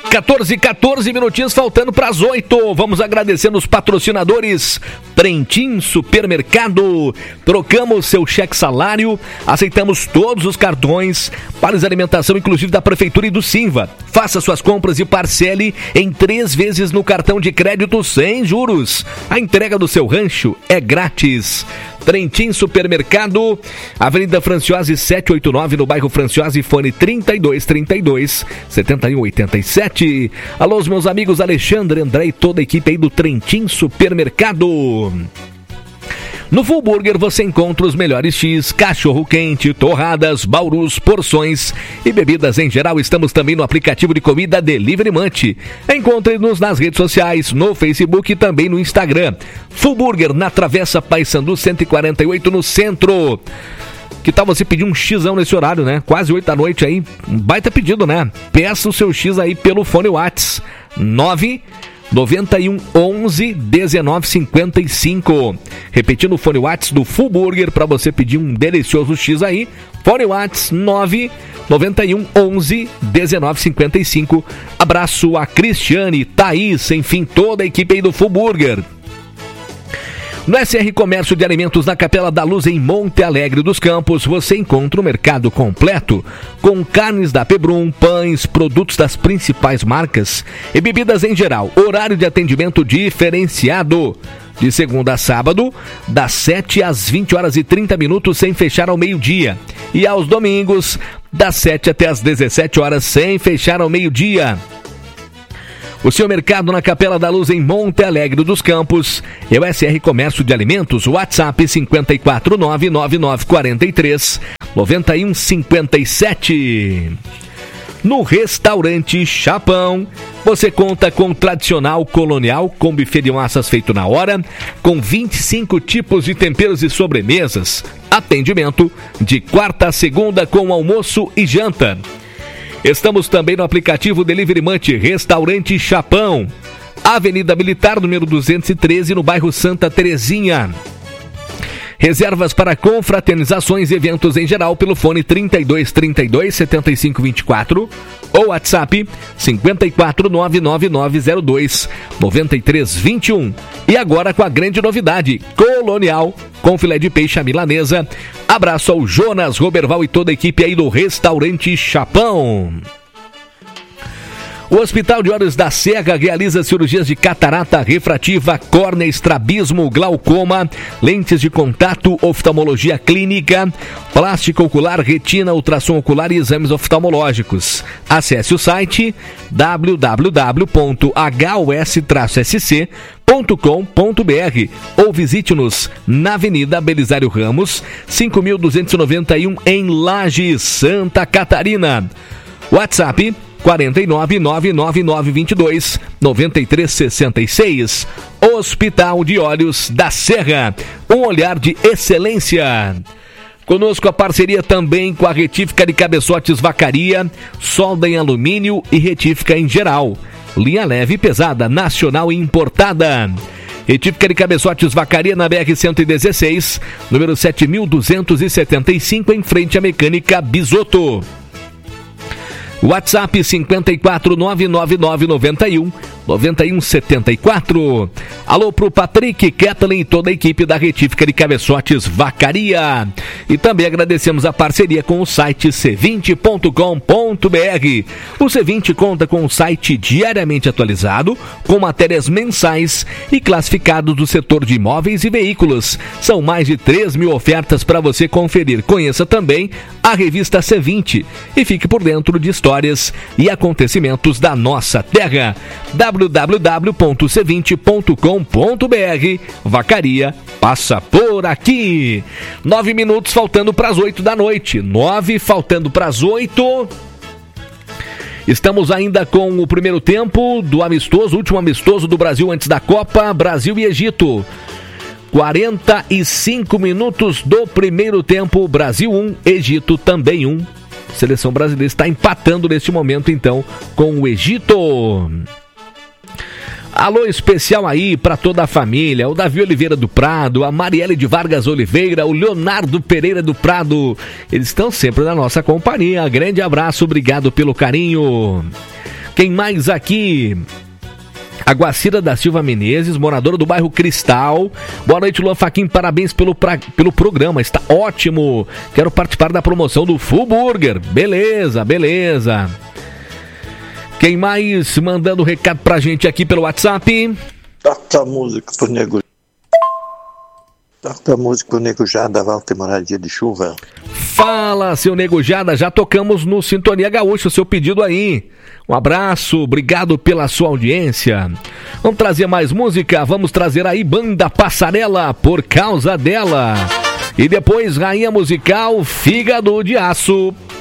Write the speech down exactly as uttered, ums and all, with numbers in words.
quatorze, quatorze minutinhos faltando para as oito. Vamos agradecendo os patrocinadores. Trentin Supermercado. Trocamos seu cheque salário. Aceitamos todos os cartões. Vales alimentação, inclusive da Prefeitura e do Simva. Faça suas compras e parcele em três vezes no cartão de crédito sem juros. A entrega do seu rancho é grátis. Trentin Supermercado, Avenida Franciosi setecentos e oitenta e nove, no bairro Franciosi, fone trinta e dois, trinta e dois, setenta e um, oitenta e sete. Alô, meus amigos Alexandre, André e toda a equipe aí do Trentin Supermercado. No Full Burger você encontra os melhores X, cachorro-quente, torradas, baurus, porções e bebidas em geral. Estamos também no aplicativo de comida Delivery Munch. Encontre-nos nas redes sociais, no Facebook e também no Instagram. Full Burger na Travessa Paissandu cento e quarenta e oito, no centro. Que tal você pedir um xizão nesse horário, né? Quase oito da noite aí, um baita pedido, né? Peça o seu X aí pelo fone WhatsApp nove noventa e um, onze, dezenove, cinquenta e cinco. Repetindo o fone WhatsApp do Full Burger para você pedir um delicioso X aí. Fone WhatsApp nove noventa e um, onze, dezenove, cinquenta e cinco. Abraço a Cristiane, Thaís, enfim, toda a equipe aí do Full Burger. No S R Comércio de Alimentos, na Capela da Luz, em Monte Alegre dos Campos, você encontra o mercado completo, com carnes da Pebrum, pães, produtos das principais marcas e bebidas em geral. Horário de atendimento diferenciado, de segunda a sábado, das sete às vinte horas e trinta minutos, sem fechar ao meio-dia. E aos domingos, das sete até às dezessete horas, sem fechar ao meio-dia. O seu mercado na Capela da Luz, em Monte Alegre dos Campos. É o S R Comércio de Alimentos. WhatsApp cinco quatro nove, nove nove quatro três, nove um cinco sete. No Restaurante Chapão, você conta com tradicional colonial, com buffet de massas feito na hora, com vinte e cinco tipos de temperos e sobremesas. Atendimento de quarta a segunda com almoço e janta. Estamos também no aplicativo Delivery Munch. Restaurante Chapão, Avenida Militar, número duzentos e treze, no bairro Santa Terezinha. Reservas para confraternizações e eventos em geral pelo fone trinta e dois, trinta e dois, setenta e cinco, vinte e quatro ou WhatsApp cinco quatro nove, nove nove zero dois, nove três dois um. E agora com a grande novidade, colonial com filé de peixe à milanesa. Abraço ao Jonas Roberval e toda a equipe aí do Restaurante Chapão. O Hospital de Olhos da Serra realiza cirurgias de catarata refrativa, córnea, estrabismo, glaucoma, lentes de contato, oftalmologia clínica, plástica ocular, retina, ultrassom ocular e exames oftalmológicos. Acesse o site w w w ponto h o s s c ponto com ponto b r ou visite-nos na Avenida Belisário Ramos, cinco mil duzentos e noventa e um, em Lages, Santa Catarina. WhatsApp quatro nove nove nove nove dois dois nove três seis seis. Hospital de Olhos da Serra, um olhar de excelência. Conosco a parceria também com a Retífica de Cabeçotes Vacaria, solda em alumínio e retífica em geral. Linha leve e pesada, nacional e importada. Retífica de Cabeçotes Vacaria, na B R cento e dezesseis, número sete mil duzentos e setenta e cinco, em frente à Mecânica Bisotto. WhatsApp cinco quatro nove nove nove nove um, nove um sete quatro. Alô pro Patrick, Kathleen e toda a equipe da Retífica de Cabeçotes Vacaria. E também agradecemos a parceria com o site c vinte ponto com ponto b r. O C vinte conta com um site diariamente atualizado, com matérias mensais e classificados do setor de imóveis e veículos. São mais de três mil ofertas para você conferir. Conheça também a revista C vinte e fique por dentro de histórias e acontecimentos da nossa terra. w w w ponto c vinte ponto com ponto b r. Vacaria passa por aqui. Nove minutos faltando para as oito da noite. Nove faltando para as oito. Estamos ainda com o primeiro tempo do amistoso, último amistoso do Brasil antes da Copa, Brasil e Egito. quarenta e cinco minutos do primeiro tempo, Brasil um, Egito também um. A seleção brasileira está empatando neste momento, então, com o Egito. Alô especial aí para toda a família, o Davi Oliveira do Prado, a Marielle de Vargas Oliveira, o Leonardo Pereira do Prado, eles estão sempre na nossa companhia. Grande abraço, obrigado pelo carinho. Quem mais aqui? A Guacira da Silva Menezes, moradora do bairro Cristal. Boa noite, Luan Fachin, parabéns pelo, pra, pelo programa, está ótimo. Quero participar da promoção do Full Burger. Beleza, beleza. Quem mais mandando recado pra gente aqui pelo WhatsApp? Toca a música pro nego. Toca a música pro Nego Jada, Walter Moradia de Chuva. Fala, seu Nego Jada, já tocamos no Sintonia Gaúcha, o seu pedido aí. Um abraço, obrigado pela sua audiência. Vamos trazer mais música, vamos trazer aí Banda Passarela, Por Causa Dela. E depois Rainha Musical, Fígado de Aço.